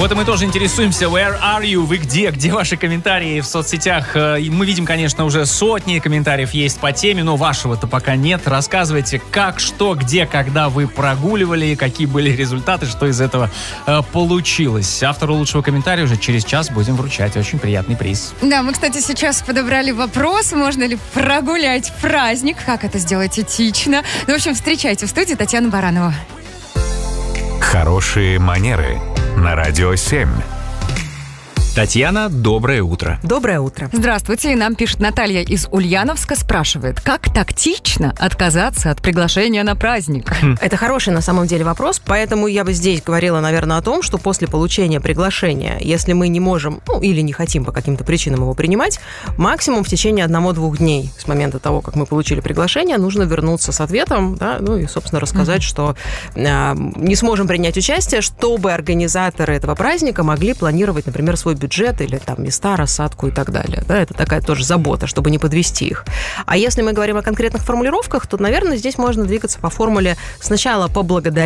Вот и мы тоже интересуемся. Where are you? Вы где? Где ваши комментарии в соцсетях? Мы видим, конечно, уже сотни комментариев есть по теме, но вашего-то пока нет. Рассказывайте, как, что, где, когда вы прогуливали, какие были результаты, что из этого получилось. Автору лучшего комментария уже через час будем вручать очень приятный приз. Да, мы, кстати, сейчас подобрали вопрос, можно ли прогулять праздник, как это сделать этично. Ну, в общем, встречайте в студии Татьяна Баранова. Хорошие манеры на Радио 7. Татьяна, доброе утро. Доброе утро. Здравствуйте, и нам пишет Наталья из Ульяновска, спрашивает, как тактично отказаться от приглашения на праздник? Это хороший на самом деле вопрос, поэтому я бы здесь говорила, наверное, о том, что после получения приглашения, если мы не можем, или не хотим по каким-то причинам его принимать, максимум в течение 1-2 дней с момента того, как мы получили приглашение, нужно вернуться с ответом, да, ну и, собственно, рассказать, что не сможем принять участие, чтобы организаторы этого праздника могли планировать, например, свой бюджет или там места, рассадку и так далее. Да, это такая тоже забота, чтобы не подвести их. А если мы говорим о конкретных формулировках, то, наверное, здесь можно двигаться по формуле сначала поблагодарить